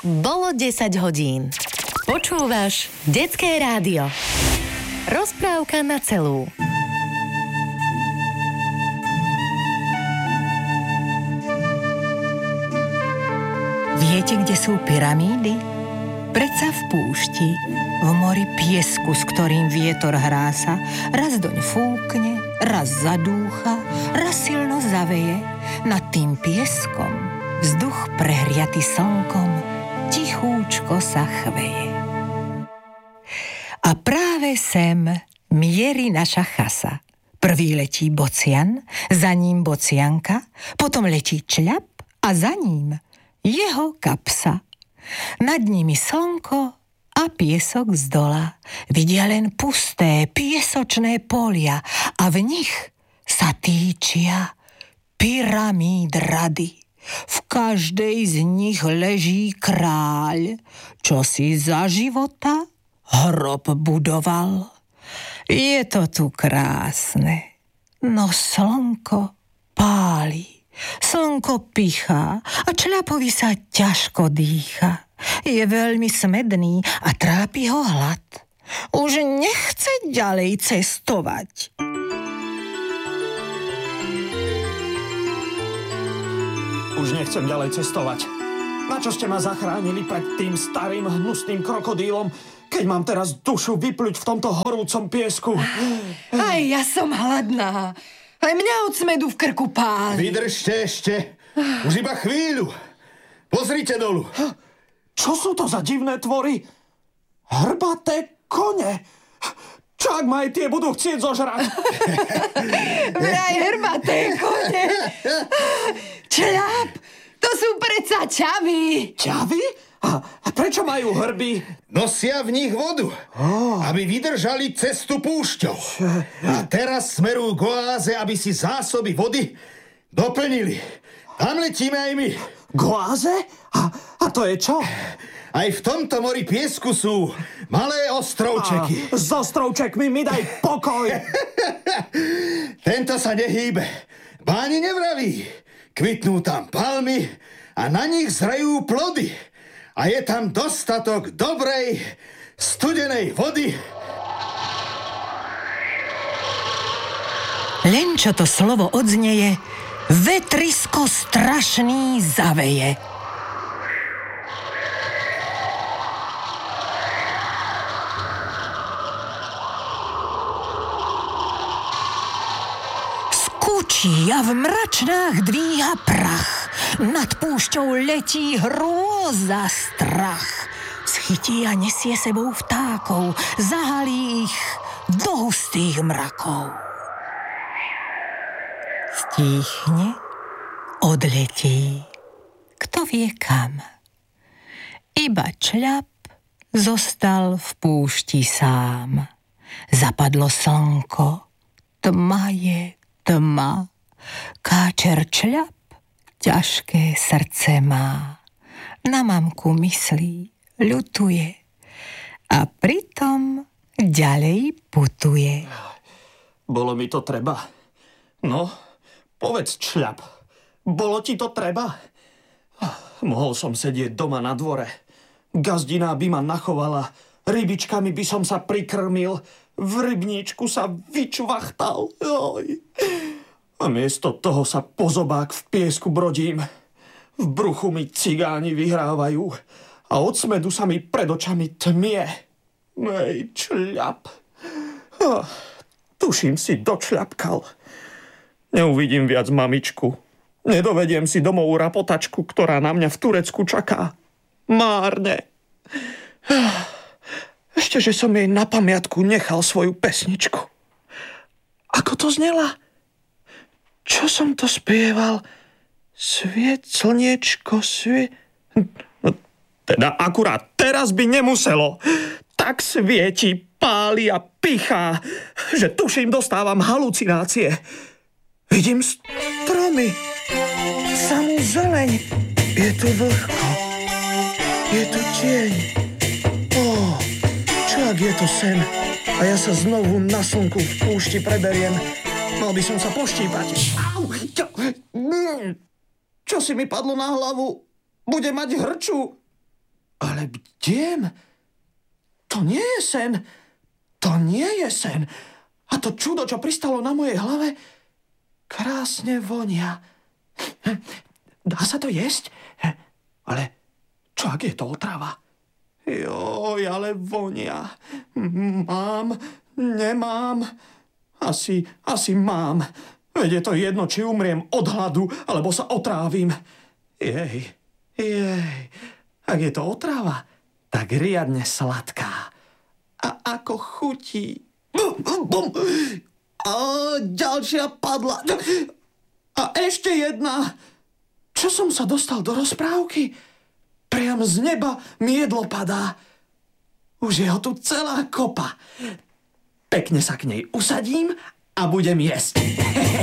Bolo 10 hodín. Počúvaš Detské rádio. Rozprávka na celú. Viete, kde sú pyramídy? Predsa v púšti, v mori piesku, s ktorým vietor hrá sa, raz doň fúkne, raz zadúcha, raz silno zaveje. Nad tým pieskom vzduch prehriaty slnkom tichúčko sa chveje. A práve sem mierí naša chasa. Prvý letí bocian, za ním bocianka, potom letí čľap a za ním jeho kapsa. Nad nimi slnko a piesok zdola. Vidia len pusté, piesočné polia a v nich sa týčia pyramíd rady. V každej z nich leží kráľ, čo si za života hrob budoval. Je to tu krásne, no slnko páli. Slnko pichá a čľapovi sa ťažko dýcha. Je veľmi smedný a trápi ho hlad. Už nechce ďalej cestovať. Už nechcem ďalej cestovať. Na čo ste ma zachránili pred tým starým hnusným krokodílom, keď mám teraz dušu vypľuť v tomto horúcom piesku? Aj ja som hladná. Aj mňa od smedu v krku páli. Vydržte ešte. Už iba chvíľu. Pozrite dolu. Čo sú to za divné tvory? Hrbaté kone. Čo ak ma aj tie budú chcieť zožrať? Vraj hrbaté kone. Čľap, to sú predsa čavy. Čavy? A prečo majú hrby? Nosia v nich vodu, aby vydržali cestu púšťou. A teraz smerujú k oáze, aby si zásoby vody doplnili. Tam letíme aj my. K oáze? A to je čo? Aj v tomto mori piesku sú malé ostrovčeky. S ostrovčekmi mi daj pokoj. Tento sa nehýbe. Báni nevraví. Kvitnú tam palmy a na nich zrajú plody. A je tam dostatok dobrej, studenej vody. Len čo to slovo odznieje, vetrisko strašný zaveje. Skúči a v mračnách dvíha prach. Nad púšťou letí hrôza, strach. Schytí a nesie sebou vtákov, zahalí ich do hustých mrakov. Stíchne, odletí, kto vie kam. Iba čľap zostal v púšti sám. Zapadlo slnko, tma je tma. Káčer čľap ťažké srdce má. Na mamku myslí, ľutuje a pritom ďalej putuje. Bolo mi to treba. No, povedz, čľap, bolo ti to treba? Mohol som sedieť doma na dvore. Gazdina by ma nachovala, rybičkami by som sa prikrmil, v rybníčku sa vyčvachtal. A miesto toho sa po zobák v piesku brodím. V bruchu mi cigáni vyhrávajú a od smedu sa mi pred očami tmie. Ej, čľap. Tuším si dočľapkal. Neuvidím viac mamičku. Nedovediem si domov rapotačku, ktorá na mňa v Turecku čaká. Márne. Ešte, že som jej na pamiatku nechal svoju pesničku. Ako to znela? Čo som to spieval? Sviet, slniečko, No, teda akurát teraz by nemuselo. Tak svieti, páli a pichá, že tuším, dostávam halucinácie. Vidím stromy, samú zeleň. Je tu vlhko, je tu tieň. Čo ak je to sen? A ja sa znovu na slnku v púšti preberiem. Mal by som sa poštípať. Čo si mi padlo na hlavu? Bude mať hrču. Ale bdiem? To nie je sen. To nie je sen. A to čudo, čo pristalo na mojej hlave, krásne vonia. Dá sa to jesť? Ale čo, ak je to otrava? Joj, ale vonia. Mám, nemám. Asi mám. Veď je to jedno, či umriem od hladu, alebo sa otrávim. Jej. Ak je to otrava, tak riadne sladká. A ako chutí. A ďalšia padla. A ešte jedna. Čo som sa dostal do rozprávky? Priam z neba mi jedlo padá. Už je ho tu celá kopa. Pekne sa k nej usadím a budem jesť.